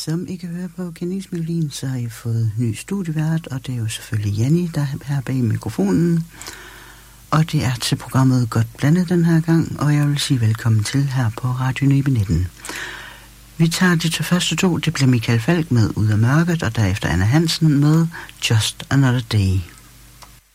som I kan høre på kendingsmelodien, så har I fået ny studievært, og det er jo selvfølgelig Janni, der er her bag mikrofonen. Og det er til programmet Godt Blandet den her gang, og jeg vil sige velkommen til her på Radio Nibe 19. Vi tager de til første to, det bliver Michael Falk med Ud af mørket, og derefter Anna Hansen med Just Another Day.